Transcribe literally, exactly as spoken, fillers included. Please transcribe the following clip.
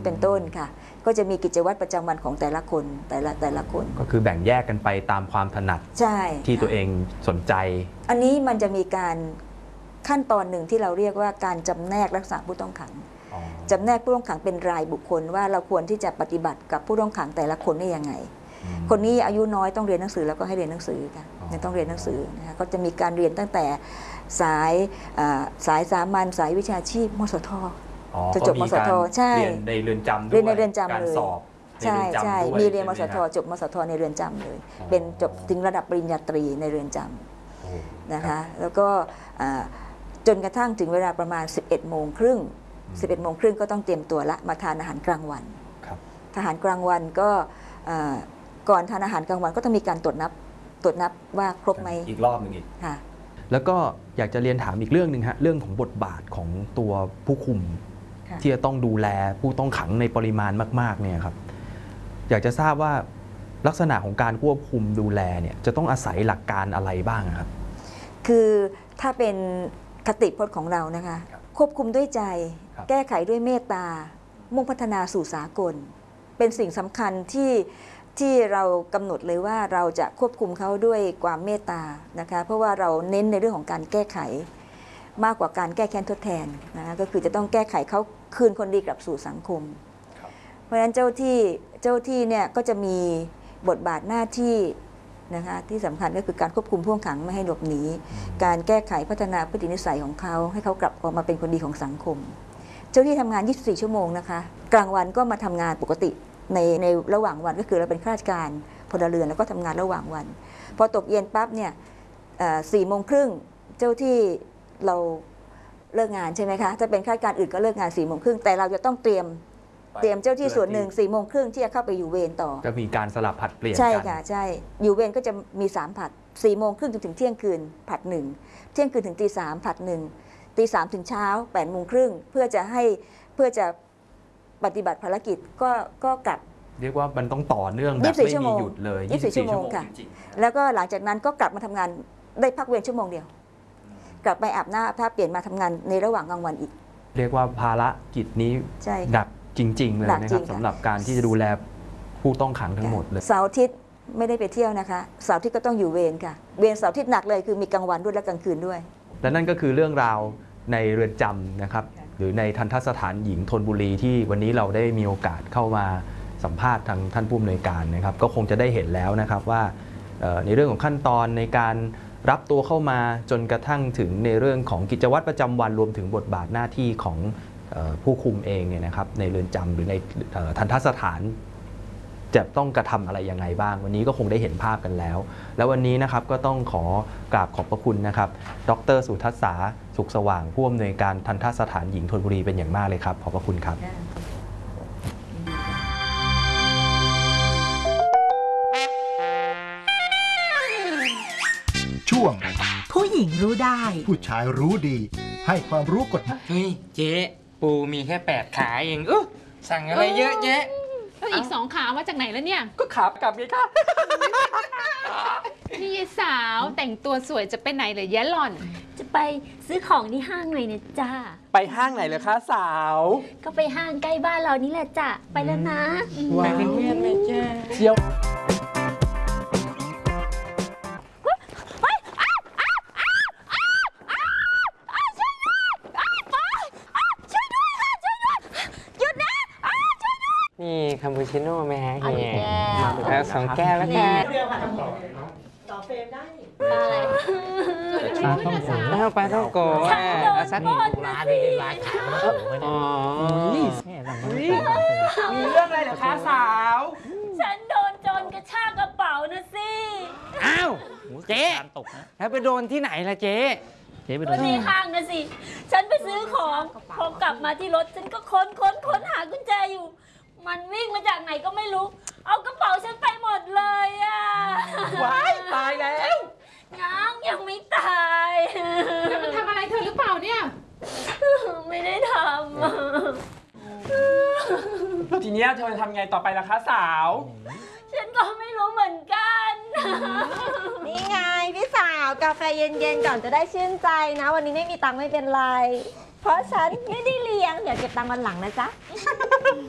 เป็นต้นค่ะก็จะมีกิจวัตรประจำวันของแต่ละคนแต่ละแต่ละคนก็คือแบ่งแยกกันไปตามความถนัดใช่ที่ตัวเองสนใจอันนี้มันจะมีการขั้นตอนหนึ่งที่เราเรียกว่าการจำแนกลักษณะผู้ต้องขังจำแนกผู้ต้องขังเป็นรายบุคคลว่าเราควรที่จะปฏิบัติกับผู้ต้องขังแต่ละคนได้ยังไงคนนี้อายุน้อยต้องเรียนหนังสือแล้วก็ให้เรียนหนังสือกันยังต้องเรียนหนังสือนะคะก็จะมีการเรียนตั้งแต่สายสายสามัญสายวิชาชีพมสทจะจบมสทใช่เรียนในเรือนจำด้วยเรียนในเรือนจำเลยการสอบใช่ใช่มีเรียนมสทจบมสทในเรือนจำเลยเป็นจบถึงระดับปริญญาตรีในเรือนจำนะคะแล้วก็จนกระทั่งถึงเวลาประมาณ สิบเอ็ดโมงครึ่ง สิบเอ็ดโมงครึ่งก็ต้องเตรียมตัวละมาทานอาหารกลางวันอาหารกลางวันก็ก่อนทานอาหารกลางวันก็ต้องมีการตรวจนับตรวจนับว่าครบไหมอีกรอบหนึ่งอีกค่ะแล้วก็อยากจะเรียนถามอีกเรื่องหนึ่งฮะเรื่องของบทบาทของตัวผู้คุมที่จะต้องดูแลผู้ต้องขังในปริมาณมากๆเนี่ยครับอยากจะทราบว่าลักษณะของการควบคุมดูแลเนี่ยจะต้องอาศัยหลักการอะไรบ้างครับคือถ้าเป็นคติพจน์ของเรานะคะควบคุมด้วยใจแก้ไขด้วยเมตตามุ่งพัฒนาสู่สากลเป็นสิ่งสำคัญที่ที่เรากำหนดเลยว่าเราจะควบคุมเขาด้วยความเมตตานะคะเพราะว่าเราเน้นในเรื่องของการแก้ไขมากกว่าการแก้แค้นทดแทนนะคะก็คือจะต้องแก้ไขเขาคืนคนดีกลับสู่สังคมเพราะฉะนั้นเจ้าที่เจ้าที่เนี่ยก็จะมีบทบาทหน้าที่นะคะที่สำคัญก็คือการควบคุมผู้ต้องขังไม่ให้หลบหนีการแก้ไขพัฒนาพฤตินิสัยของเขาให้เขากลับมาเป็นคนดีของสังคมเจ้าที่ทำงานยี่สิบสี่ชั่วโมงนะคะกลางวันก็มาทำงานปกติในในระหว่างวันก็คือเราเป็นข้าราชการพลเรือนแล้วก็ทำงานระหว่างวันพอตกเย็นปั๊บเนี่ยสี่โมงครึ่งเจ้าที่เราเลิกงานใช่ไหมคะถ้าเป็นข้าราชการอื่นก็เลิกงานสี่โมงครึ่งแต่เราจะต้องเตรียมเตรียมเจ้าที่ส่วนหนึ่งสี่โมงครึ่งที่จะเข้าไปอยู่เวรต่อจะมีการสลับผัดเปลี่ยนใช่ค่ะใช่อยู่เวรก็จะมีสามผัดสี่โมงครึ่งจนถึงเที่ยงคืนผัดหนึ่งเที่ยงคืนถึงตีสามผัดหนึ่งตีสามถึงเช้าแปดโมงครึ่งเพื่อจะให้เพื่อจะปฏิบัติภารกิจก็ก็กลับเรียกว่ามันต้องต่อเนื่องแบบไม่มีหยุดเลยยี่สิบสี่ชั่วโมงค่ะแล้วก็หลังจากนั้นก็กลับมาทำงานได้พักเวรชั่วโมงเดียวกลับไปอาบน้ำถ้าเปลี่ยนมาทำงานในระหว่างกลางวันอีกเรียกว่าภารกิจนี้หนักจริงๆเลยนะครับสำหรับการที่จะดูแลผู้ต้องขังทั้งหมดเลยเสาร์อาทิตย์ไม่ได้ไปเที่ยวนะคะเสาร์อาทิตย์ก็ต้องอยู่เวรค่ะเวรเสาร์อาทิตย์หนักเลยคือมีกลางวันด้วยและกลางคืนด้วยและนั่นก็คือเรื่องราวในเรือนจำนะครับหรือในทัณฑสถานหญิงธนบุรีที่วันนี้เราได้มีโอกาสเข้ามาสัมภาษณ์ทางท่านผู้อำนวยการนะครับก็คงจะได้เห็นแล้วนะครับว่าในเรื่องของขั้นตอนในการรับตัวเข้ามาจนกระทั่งถึงในเรื่องของกิจวัตรประจำวันรวมถึงบทบาทหน้าที่ของผู้คุมเองเนี่ยนะครับในเรือนจำหรือในทัณฑสถานจะต้องกระทำอะไรยังไงบ้างวันนี้ก็คงได้เห็นภาพกันแล้วแล้ววันนี้นะครับก็ต้องขอกราบขอบพระคุณนะครับดร.สุทัศษาสุขสว่างผู้อำนวยการทัณฑสถานหญิงธนบุรีเป็นอย่างมากเลยครับขอบพระคุณครับช่วงผู้หญิงรู้ได้ผู้ชายรู้ดีให้ความรู้กฎหมายเฮ้ยเจ๊ปูมีแค่แปดขาเองเออสั่งอะไรเยอะแยะแล้วอีกสองขามาจากไหนแล้วเนี่ยก็ขากลับไงคะนี่ยายสาวแต่งตัวสวยจะไปไหนเหรอยะหล่อนจะไปซื้อของที่ห้างเลยนะจ้าไปห้างไหนเลยคะสาวก็ไปห้างใกล้บ้านเรานี่แหละจ้ะไปแล้วนะไปเป็นเพื่อนเลยจ้าเชียวนี่คาปูชิโน่ไหมฮะเฮียแล้วสองแก้วแล้วกันต่อเฟรมได้ปลาอะไรปลาต้องโกะปลาต้องโกะเอาสักร้านนี้ร้านขายปลาต้องโกะอ๋อมีเรื่องอะไรเหรอคะสาวฉันโดนโจรกระชากกระเป๋านะสิอ้าวเจ๊แล้วไปโดนที่ไหนล่ะเจ๊เจ๊ไปโดนที่ห้างนะสิฉันไปซื้อของพอกลับมาที่รถฉันก็ค้นค้นค้นหากุญแจอยู่มันวิ่งมาจากไหนก็ไม่รู้เอากระเป๋าฉันไปหมดเลยอ่ะว้ายตายแล้วยังยังไม่ตายแล้วมันทำอะไรเธอหรือเปล่าเนี่ยไม่ได้ทำแล้วทีนี้เธอทำไงต่อไปล่ะคะสาวฉันก็ไม่รู้เหมือนกันนี่ไงพี่สาวกาแฟเย็นๆก่อนจะได้ชื่นใจนะวันนี้ไม่มีตังค์ไม่เป็นไรเพราะฉันไม่ได้เลี้ยงเดี๋ยวเก็บตังค์วันหลังนะจ๊ะ